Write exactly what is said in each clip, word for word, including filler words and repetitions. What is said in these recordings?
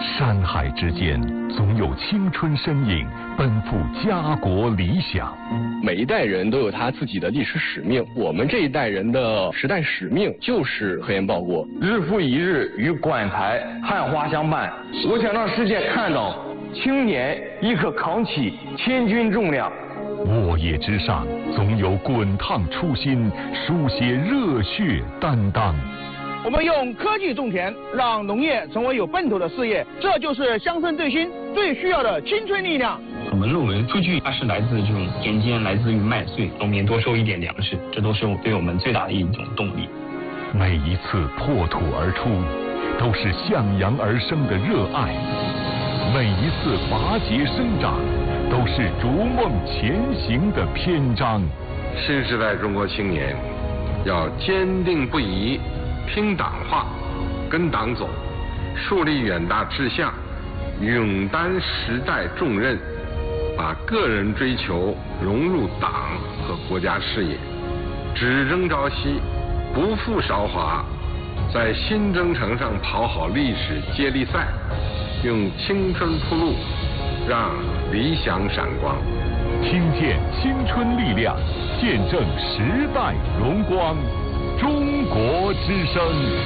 山海之间，总有青春身影奔赴家国理想。 每一代人都有他自己的历史使命，我们这一代人的时代使命就是核烟报国。 日复一日与馆台汉花相伴，我想让世界看到青年亦可扛起千钧重量。 沃野之上，总有滚烫初心，书写热血担当。 我们用科技种田，让农业成为有奔头的事业，这就是乡村振兴最需要的青春力量。 我们认为数据它是来自这种田间，来自于麦穗，农民多收一点粮食，这都是对我们最大的一种动力。 每一次破土而出，都是向阳而生的热爱；每一次拔节生长，都是逐梦前行的篇章。 新时代中国青年要坚定不移听党话，跟党走，树立远大志向，勇担时代重任，把个人追求融入党和国家事业，只争朝夕，不负韶华，在新征程上跑好历史接力赛，用青春铺路，让理想闪光。 听见青春力量，见证时代荣光。中国之声，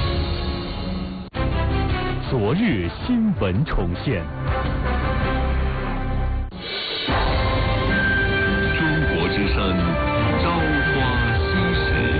昨日新闻重现。中国之声，朝花夕拾。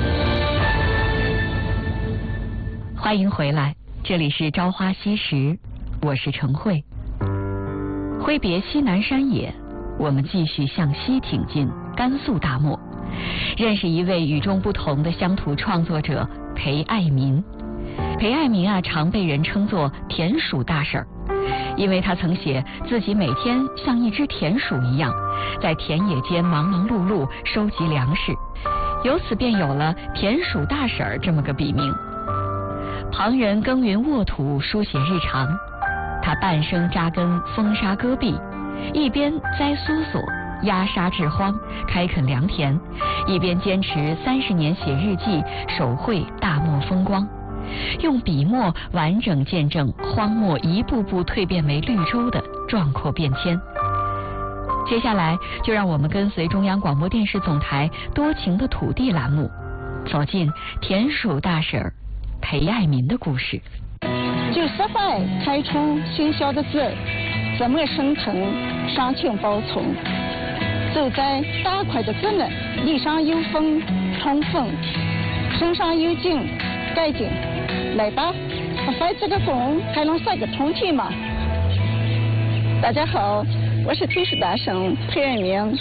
欢迎回来，这里是朝花夕拾，我是程慧。挥别西南山野，我们继续向西挺进甘肃大漠。认识一位与众不同的乡土创作者裴爱民。裴爱民啊，常被人称作田鼠大婶儿，因为他曾写自己每天像一只田鼠一样，在田野间忙忙碌碌收集粮食，由此便有了田鼠大婶儿这么个笔名。旁人耕耘沃土，书写日常，他半生扎根风沙戈壁，一边栽梭索压沙治荒，开垦良田，一边坚持三十年写日记，手绘大漠风光，用笔墨完整见证荒漠一步步蜕变为绿洲的壮阔变迁。接下来就让我们跟随中央广播电视总台多情的土地栏目，走进田鼠大婶儿裴爱民的故事。 九十块开出新销的字，怎么生疼，伤情包从。走在大块的字们，地上有风冲锋，身上有劲带劲。来吧，摆这个工还能晒个通体吗？大家好，我是田鼠大婶裴爱民。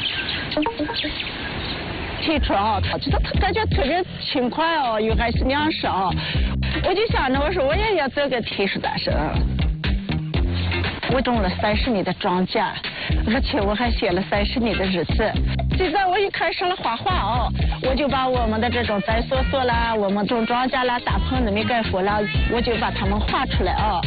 提出啊，他觉得他感觉特别轻快哦，又还是粮食啊，我就想着我说我也要做个田鼠大婶。我种了三十年的庄稼，而且我还写了三十年的日子。现在我又开始了画画哦，我就把我们的这种栽梭梭啦，我们种庄稼啦，大棚子没盖活啦，我就把它们画出来哦。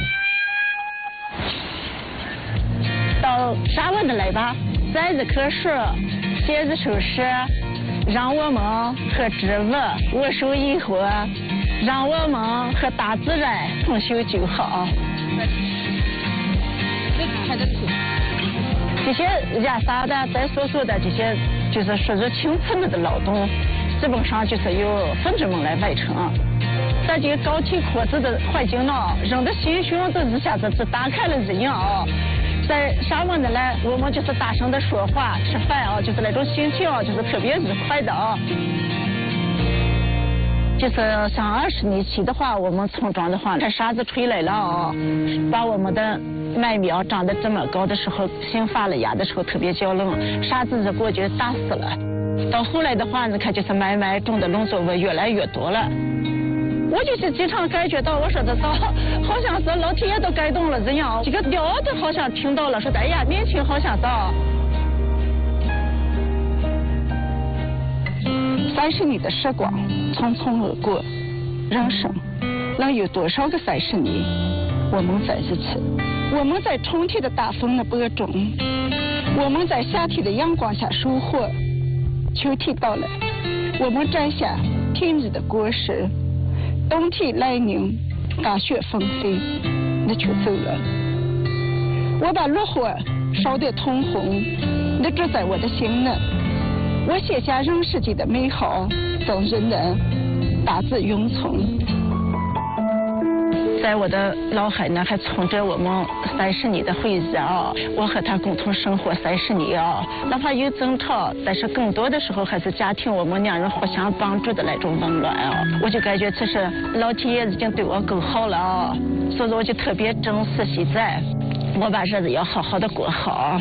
到沙文的来吧，栽一棵树，写一首诗，让我们和植物握手以后，让我们和大自然同修就好。这些压沙的、栽梭梭的这些，就是属于青村们的劳动，基本上就是由分子们来完成。在这个高体阔子的环境呢，人的心胸都一下子就打开了一样啊。在沙漠的来，我们就是大声的说话、吃饭啊，就是那种心情啊，就是特别愉快的啊。就是像二十年前的话，我们村庄的话，看沙子吹来了啊，把我们的麦苗长得这么高的时候，新发了芽的时候特别娇嫩，沙子一过就打死了。到后来的话，你看就是慢慢种的农作物越来越多了。我就是经常感觉到，我说的早，好像是老天爷都感动了这样，这个调子好像听到了，说哎呀，年轻好像早。三十年的时光匆匆而过，人生能有多少个三十年？我们在一起，我们在春天的大风的播种，我们在夏天的阳光下收获，秋天到来，我们摘下甜蜜的果实，冬天来临，大雪纷飞。 那就走了。我把烈火烧得通红，那住在我的心呢。我写下人世间的美好，等人能大致永存。在我的脑海呢，还存着我们三十年的回忆啊！我和他共同生活三十年啊，哪怕有争吵，但是更多的时候还是家庭我们两人互相帮助的那种温暖啊！我就感觉这是老天爷已经对我够好了啊，所以我就特别珍惜现在，我把日子要好好的过好。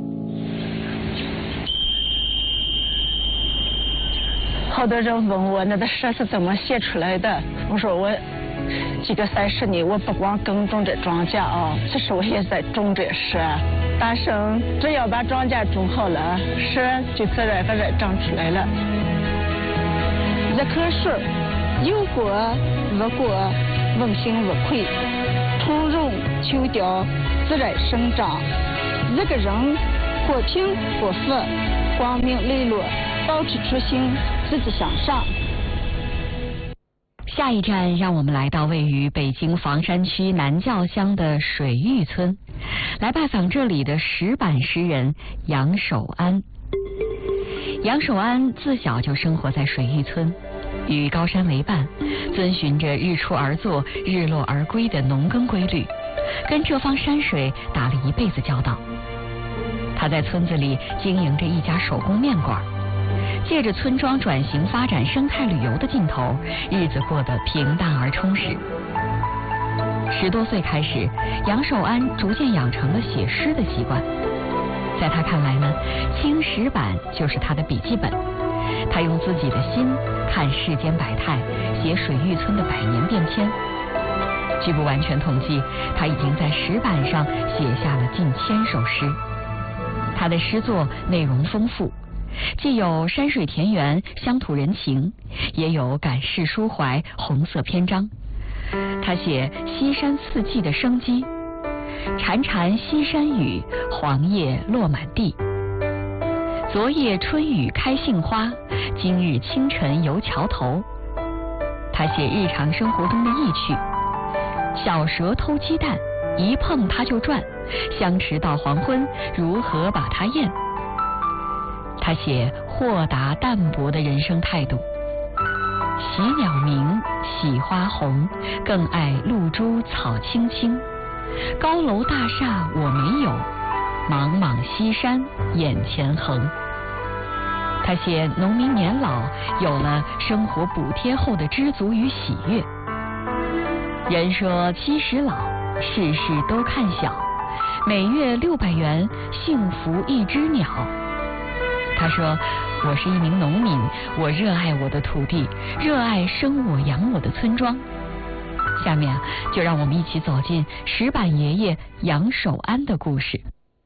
好多人问我那个诗是怎么写出来的，我说我这个三十年我不光耕种这庄稼啊，其实我也在种这诗。大圣只要把庄稼种好了，诗就自然而然长出来了。一棵树有果无果，问心无愧，从容求调，自然生长。一个人或贫或富，光明磊落，保持初心，积极向上。 下一站，让我们来到位于北京房山区南滘乡的水峪村，来拜访这里的石板诗人杨守安。杨守安自小就生活在水峪村，与高山为伴，遵循着日出而作、日落而归的农耕规律，跟这方山水打了一辈子交道。他在村子里经营着一家手工面馆，借着村庄转型发展生态旅游的劲头，日子过得平淡而充实。十多岁开始，杨守安逐渐养成了写诗的习惯。在他看来呢，青石板就是他的笔记本。他用自己的心看世间百态，写水峪村的百年变迁。据不完全统计，他已经在石板上写下了近千首诗。他的诗作内容丰富，既有山水田园、乡土人情，也有感世抒怀、红色篇章。他写西山四季的生机，潺潺西山雨，黄叶落满地。昨夜春雨开杏花，今日清晨游桥头。他写日常生活中的意趣，小蛇偷鸡蛋，一碰它就转，相持到黄昏，如何把它咽？他写豁达淡泊的人生态度，喜鸟鸣，喜花红，更爱露珠草青青。高楼大厦我没有，茫茫西山眼前横。他写农民年老有了生活补贴后的知足与喜悦。人说七十老，事事都看小，每月六百元，幸福一只鸟。他说，我是一名农民，我热爱我的土地，热爱生我养我的村庄。下面就让我们一起走进石板爷爷杨守安的故事。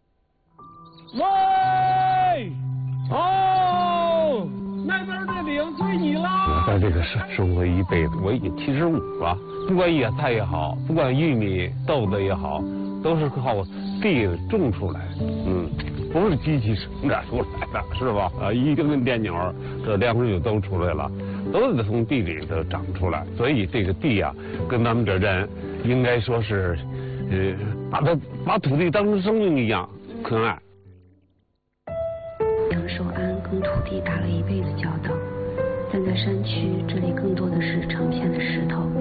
喂，哦，那边的领随你了。 我在这个生生活一辈子，我已经七十五了。不管野菜也好，不管玉米、豆子也好，都是靠地种出来，嗯，不是机器生产出来的，是吧？啊，一根电钮，这粮食就都出来了，都得从地里头长出来。所以这个地啊，跟咱们这人应该说是，呃，把它把土地当成生命一样可爱。 杨守安跟土地打了一辈子交道，但在山区，这里更多的是成片的石头。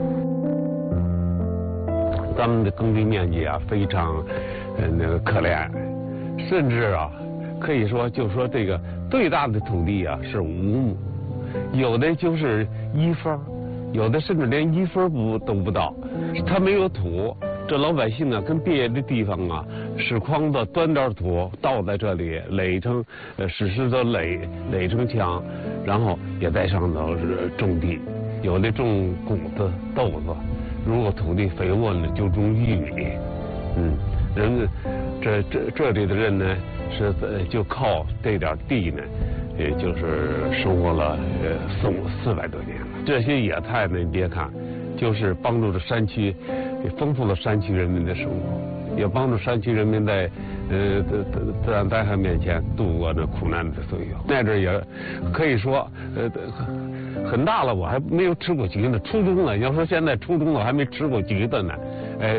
咱们的耕地面积啊，非常，呃，那个可怜，甚至啊，可以说，就说这个最大的土地啊是五亩，有的就是一分，有的甚至连一分不都不到，它没有土。这老百姓啊，跟别的地方啊，石筐子端点土倒在这里，垒成呃石石头垒垒成墙，然后也在上头种地，有的种谷子、豆子。如果土地肥沃呢，就种玉米。嗯，人们这这这里的人呢，是就靠这点地呢，也就是生活了呃四五四百多年了。这些野菜呢，你别看，就是帮助着山区，丰富了山区人民的生活，也帮助山区人民在呃自自自然灾害面前度过那苦难的岁月。那阵也可以说呃很大了，我还没有吃过橘子，初中了。要说现在初中了，我还没吃过橘子呢。